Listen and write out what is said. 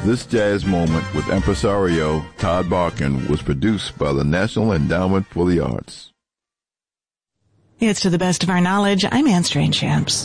This Jazz Moment with impresario Todd Barkin was produced by the National Endowment for the Arts. It's To the Best of Our Knowledge. I'm Ann Strange-Champs.